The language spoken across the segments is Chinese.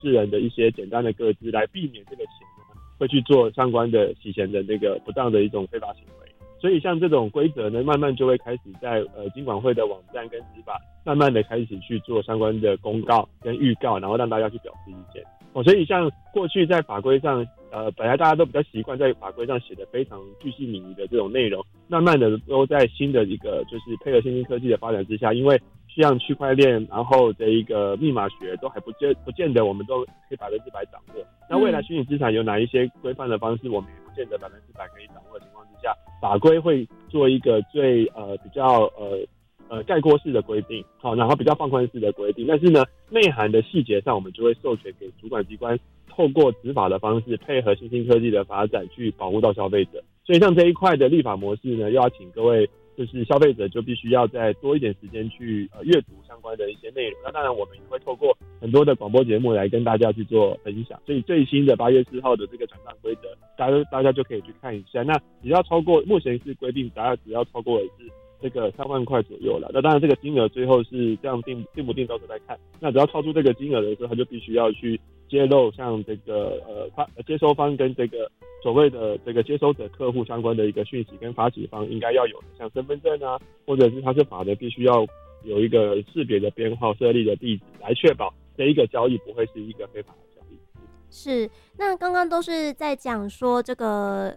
世人的一些简单的个资，来避免这个钱呢会去做相关的洗钱的那个不当的一种非法行为。所以像这种规则呢，慢慢就会开始在金管会的网站跟执法，慢慢的开始去做相关的公告跟预告，然后让大家去表示意见。所以像过去在法规上，本来大家都比较习惯在法规上写的非常巨细靡遗的这种内容，慢慢的都在新的一个就是配合先进科技的发展之下，因为像区块链，然后的一个密码学都还不见得我们都可以100%掌握。那未来虚拟资产有哪一些规范的方式，我们也不见得100%可以掌握的情况之下，法规会做一个最比较概括式的规定，好，然后比较放宽式的规定，但是呢，内涵的细节上，我们就会授权给主管机关，透过执法的方式，配合新兴科技的发展，去保护到消费者。所以像这一块的立法模式呢，又要请各位就是消费者就必须要再多一点时间去阅读相关的一些内容。那当然，我们也会透过很多的广播节目来跟大家去做分享。所以最新的8月4号的这个转账规则，大家就可以去看一下。那只要超过目前是规定，大家只要超过的是这个3万块左右了。那当然，这个金额最后是这样定不定，到时候再看。那只要超出这个金额的时候，他就必须要去揭露像这个接收方跟这个所谓的这个接收者客户相关的一个讯息，跟发起方应该要有的，像身份证啊，或者是他是法的，必须要有一个识别的编号、设立的地址，来确保这一个交易不会是一个非法的交易。 是，那刚刚都是在讲说这个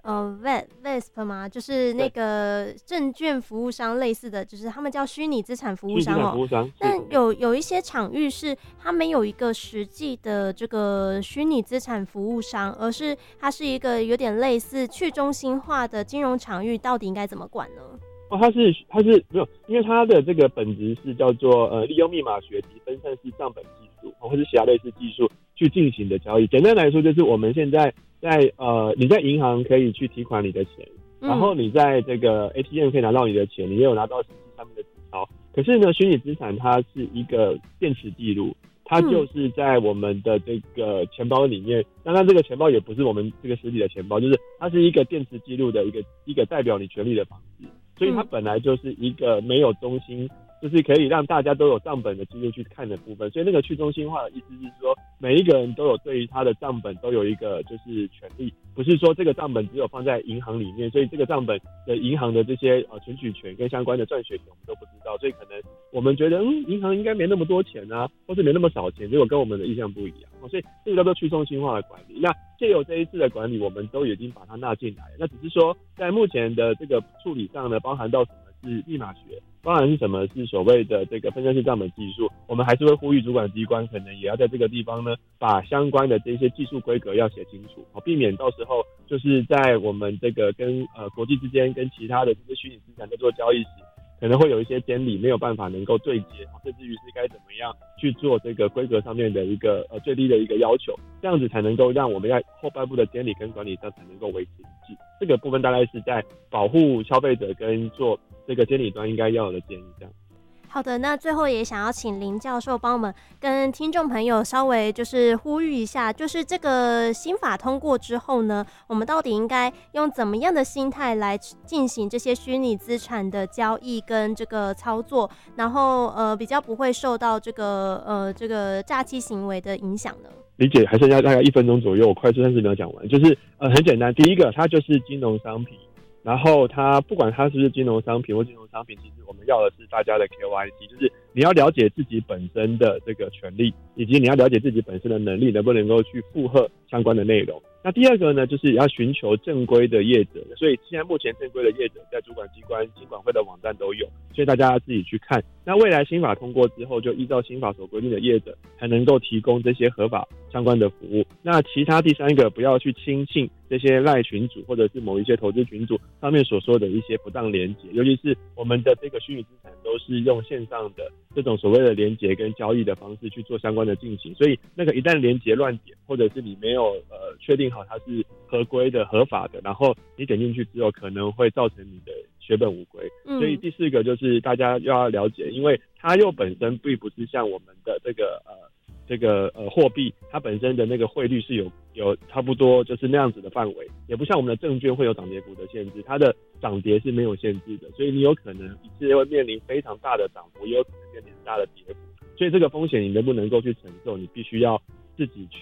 VESP 嘛，就是那个证券服务商类似的，就是他们叫虚拟资产服务商哦。但有一些场域是它没有一个实际的这个虚拟资产服务商，而是它是一个有点类似去中心化的金融场域，到底应该怎么管呢？ 它是没有，因为它的这个本质是叫做利用密码学及分散式账本技术，或是其他类似技术去进行的交易。简单来说，就是我们现在你在银行可以去提款你的钱，然后你在这个 ATM 可以拿到你的钱，你也有拿到实际上面的纸钞。可是呢，虚拟资产它是一个电池记录，它就是在我们的这个钱包里面。当然，这个钱包也不是我们这个实体的钱包，就是它是一个电池记录的一个代表你权利的方式。所以它本来就是一个没有中心，就是可以让大家都有账本的记录去看的部分。所以那个去中心化的意思是说，每一个人都有对于他的账本都有一个就是权利，不是说这个账本只有放在银行里面，所以这个账本的银行的这些存取权跟相关的赚取权我们都不知道。所以可能我们觉得银行应该没那么多钱啊，或是没那么少钱，结果跟我们的意向不一样。所以这个叫做去中心化的管理。那借由这一次的管理，我们都已经把它纳进来了。那只是说在目前的这个处理上呢，包含到什么是密码学，包含是什么是所谓的这个分散式账本技术，我们还是会呼吁主管机关可能也要在这个地方呢，把相关的这些技术规格要写清楚，避免到时候就是在我们这个跟国际之间跟其他的这些虚拟资产在做交易时，可能会有一些监理没有办法能够对接，甚至于是该怎么样去做这个规格上面的一个最低的一个要求，这样子才能够让我们在后半部的监理跟管理上才能够维持一致。这个部分大概是在保护消费者跟做这个监理端应该要有的建议，这样。 好的，那最后也想要请林教授帮我们跟听众朋友稍微就是呼吁一下，就是这个新法通过之后呢，我们到底应该用怎么样的心态来进行这些虚拟资产的交易跟这个操作，然后比较不会受到这个诈欺行为的影响呢？ 理解，还剩下大概1分钟左右，我快速30秒讲完。就是很简单，第一个它就是金融商品。然后它不管它是不是金融商品或金融商品，其实我们要的是大家的 KYC， 就是你要了解自己本身的这个权利，以及你要了解自己本身的能力能不能够去负荷相关的内容。那第二个呢，就是要寻求正规的业者，所以现在目前正规的业者在主管机关、金管会的网站都有，所以大家要自己去看。那未来新法通过之后，就依照新法所规定的业者才能够提供这些合法相关的服务。那其他第三个，不要去轻信这些赖群组或者是某一些投资群组上面所说的一些不当连结，尤其是我们的这个虚拟资产都是用线上的这种所谓的连结跟交易的方式去做相关的进行，所以那个一旦连结乱点，或者是你没有确定好它是合规的合法的，然后你点进去之后可能会造成你的血本无归。所以第四个就是大家要了解，因为它又本身并不是像我们的这个货币，它本身的那个汇率是有差不多就是那样子的范围，也不像我们的证券会有涨跌幅的限制，它的涨跌是没有限制的，所以你有可能一次会面临非常大的涨幅，也有可能面临很大的跌幅，所以这个风险你能不能够去承受，你必须要自己去